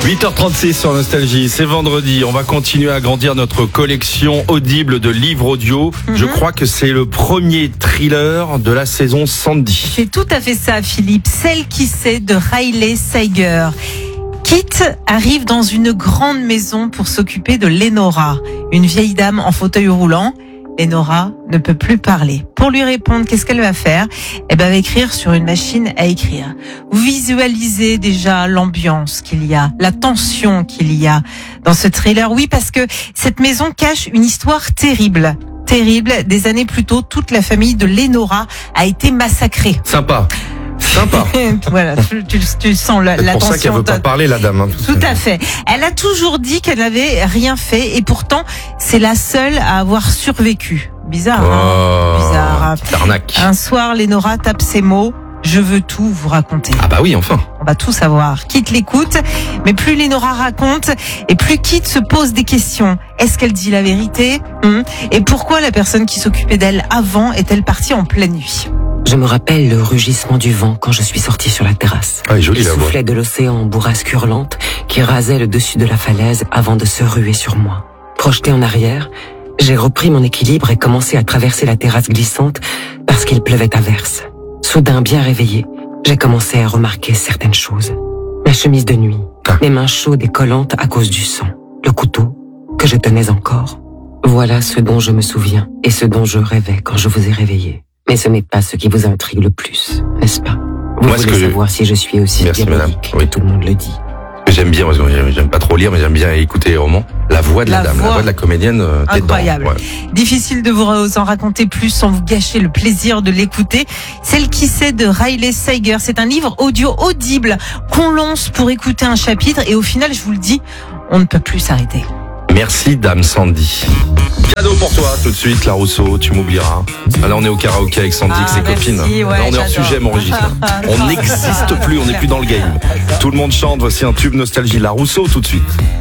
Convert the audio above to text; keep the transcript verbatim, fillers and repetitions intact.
huit heures trente-six sur Nostalgie, c'est vendredi. On va continuer à agrandir notre collection audible de livres audio. Mm-hmm. Je crois que c'est le premier thriller de la saison Sandy. C'est tout à fait ça, Philippe. Celle qui sait de Riley Sager. Kit arrive dans une grande maison pour s'occuper de Lenora, une vieille dame en fauteuil roulant. Lenora ne peut plus parler. Pour lui répondre, qu'est-ce qu'elle va faire ? Eh ben, elle va écrire sur une machine à écrire. Vous visualisez déjà l'ambiance qu'il y a, la tension qu'il y a dans ce thriller. Oui, parce que cette maison cache une histoire terrible. Terrible. Des années plus tôt, toute la famille de Lenora a été massacrée. Sympa. Sympa. Voilà, tu, tu, tu sens la, c'est la pour tension. ça qu'elle veut pas parler, la dame. Hein, tout tout à fait. Elle a toujours dit qu'elle n'avait rien fait et pourtant, c'est la seule à avoir survécu. Bizarre, oh, hein Bizarre. Arnaque. Un soir, Lenora tape ces mots. Je veux tout vous raconter. Ah bah oui, enfin. On va tout savoir. Kit l'écoute, mais plus Lenora raconte, et plus Kit se pose des questions. Est-ce qu'elle dit la vérité ? hum Et pourquoi la personne qui s'occupait d'elle avant est-elle partie en pleine nuit ? Je me rappelle le rugissement du vent quand je suis sortie sur la terrasse. Ah, joli, Il soufflait de l'océan en bourrasque hurlante qui rasait le dessus de la falaise avant de se ruer sur moi. Projetée en arrière, j'ai repris mon équilibre et commencé à traverser la terrasse glissante parce qu'il pleuvait à verse. Soudain, bien réveillée, j'ai commencé à remarquer certaines choses. Ma chemise de nuit, ah. mes mains chaudes et collantes à cause du sang, le couteau que je tenais encore. Voilà ce dont je me souviens et ce dont je rêvais quand je vous ai réveillé. Mais ce n'est pas ce qui vous intrigue le plus, n'est-ce pas ? Vous moi, voulez que savoir je... si je suis aussi Merci, diabolique, oui. Tout le monde le dit. Ce que j'aime bien, parce que j'aime pas trop lire, mais j'aime bien écouter les romans. La voix de la, la dame, voix... la voix de la comédienne, euh, t'es incroyable. dedans. Ouais. Difficile de vous en raconter plus sans vous gâcher le plaisir de l'écouter. Celle qui sait de Riley Sager, c'est un livre audio audible qu'on lance pour écouter un chapitre et au final, je vous le dis, on ne peut plus s'arrêter. Merci Dame Sandy. Cadeau pour toi, tout de suite, La Rousseau, tu m'oublieras. Là, on est au karaoké avec Sandy, ah, avec ses merci, copines. Ouais, Là, on est hors j'adore. sujet, mon Régis. On n'existe plus, on n'est plus dans le game. Tout le monde chante, voici un tube nostalgie. La Rousseau, tout de suite.